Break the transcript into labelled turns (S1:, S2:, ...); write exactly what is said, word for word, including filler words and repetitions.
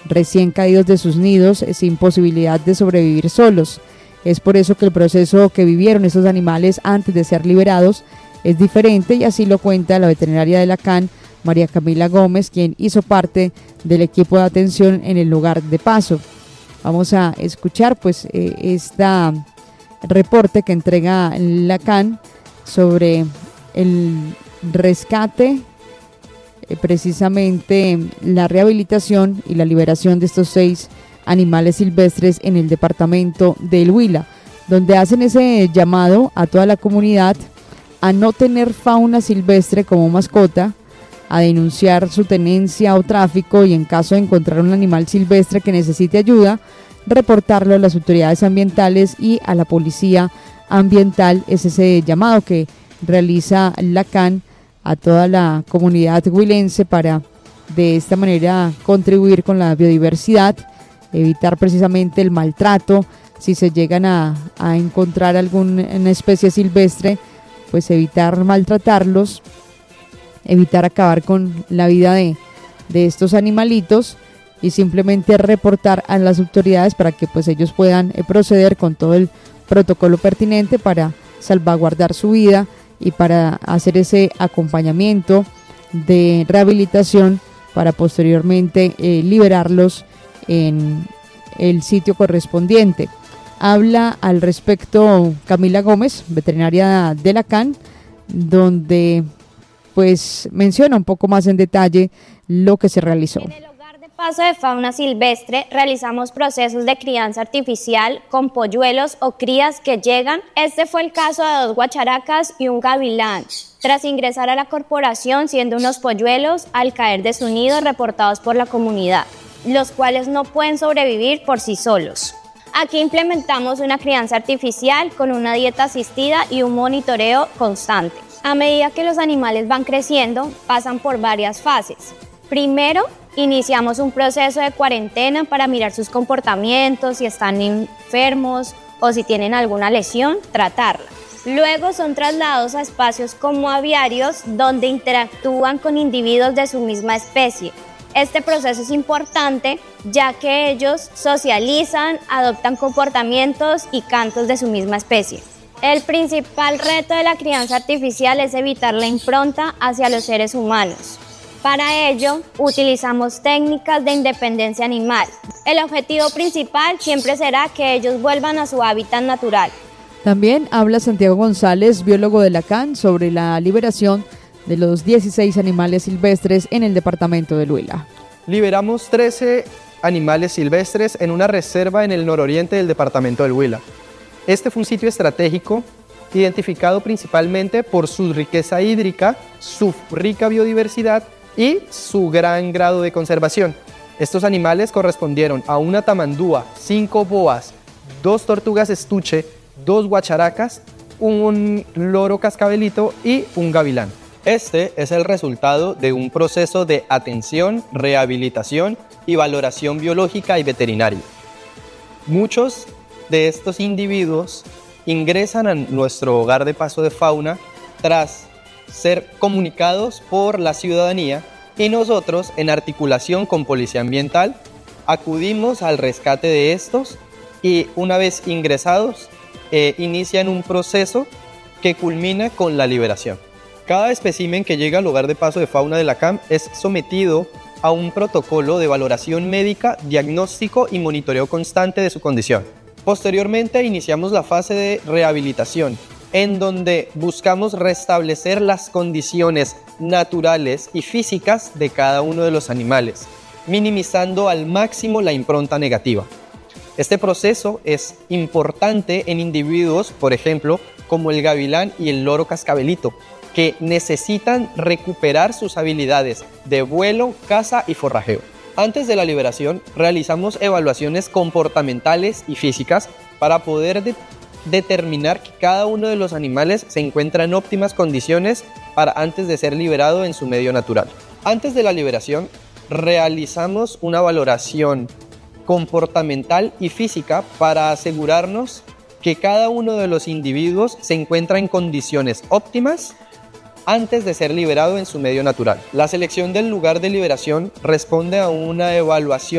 S1: recién caídos de sus nidos sin posibilidad de sobrevivir solos. Es por eso que el proceso que vivieron estos animales antes de ser liberados es diferente, y así lo cuenta la veterinaria de la C A N, María Camila Gómez, quien hizo parte del equipo de atención en el lugar de paso. Vamos a escuchar pues eh, este reporte que entrega la C A N sobre el rescate, eh, precisamente la rehabilitación y la liberación de estos seis animales silvestres en el departamento del Huila, donde hacen ese llamado a toda la comunidad a no tener fauna silvestre como mascota, a denunciar su tenencia o tráfico, y en caso de encontrar un animal silvestre que necesite ayuda, reportarlo a las autoridades ambientales y a la policía ambiental. Es ese llamado que realiza la C A N a toda la comunidad huilense para de esta manera contribuir con la biodiversidad, evitar precisamente el maltrato. Si se llegan a, a encontrar alguna especie silvestre, pues evitar maltratarlos, evitar acabar con la vida de, de estos animalitos, y simplemente reportar a las autoridades para que pues ellos puedan eh, proceder con todo el protocolo pertinente para salvaguardar su vida y para hacer ese acompañamiento de rehabilitación para posteriormente eh, liberarlos en el sitio correspondiente. Habla al respecto Camila Gómez, veterinaria de la C A N, donde pues menciona un poco más en detalle lo que se realizó.
S2: En el hogar de paso de fauna silvestre realizamos procesos de crianza artificial con polluelos o crías que llegan. Este fue el caso de dos guacharacas y un gavilán, tras ingresar a la corporación siendo unos polluelos al caer de su nido reportados por la comunidad, los cuales no pueden sobrevivir por sí solos. Aquí implementamos una crianza artificial con una dieta asistida y un monitoreo constante. A medida que los animales van creciendo, pasan por varias fases. Primero, iniciamos un proceso de cuarentena para mirar sus comportamientos, si están enfermos o si tienen alguna lesión, tratarla. Luego son trasladados a espacios como aviarios, donde interactúan con individuos de su misma especie. Este proceso es importante ya que ellos socializan, adoptan comportamientos y cantos de su misma especie. El principal reto de la crianza artificial es evitar la impronta hacia los seres humanos. Para ello, utilizamos técnicas de independencia animal. El objetivo principal siempre será que ellos vuelvan a su hábitat natural.
S1: También habla Santiago González, biólogo de la C A N, sobre la liberación de los dieciséis animales silvestres en el departamento del Huila.
S3: Liberamos trece animales silvestres en una reserva en el nororiente del departamento del Huila. Este fue un sitio estratégico identificado principalmente por su riqueza hídrica, su rica biodiversidad y su gran grado de conservación. Estos animales correspondieron a una tamandúa, cinco boas, dos tortugas estuche, dos guacharacas, un loro cascabelito y un gavilán. Este es el resultado de un proceso de atención, rehabilitación y valoración biológica y veterinaria. Muchos de estos individuos ingresan a nuestro hogar de paso de fauna tras ser comunicados por la ciudadanía, y nosotros, en articulación con Policía Ambiental, acudimos al rescate de estos y una vez ingresados, eh, inician un proceso que culmina con la liberación. Cada espécimen que llega al hogar de paso de fauna de la C A M es sometido a un protocolo de valoración médica, diagnóstico y monitoreo constante de su condición. Posteriormente iniciamos la fase de rehabilitación, en donde buscamos restablecer las condiciones naturales y físicas de cada uno de los animales, minimizando al máximo la impronta negativa. Este proceso es importante en individuos, por ejemplo, como el gavilán y el loro cascabelito, que necesitan recuperar sus habilidades de vuelo, caza y forrajeo. Antes de la liberación, realizamos evaluaciones comportamentales y físicas para poder de- determinar que cada uno de los animales se encuentra en óptimas condiciones para antes de ser liberado en su medio natural. Antes de la liberación, realizamos una valoración comportamental y física para asegurarnos que cada uno de los individuos se encuentra en condiciones óptimas antes de ser liberado en su medio natural. La selección del lugar de liberación responde a una evaluación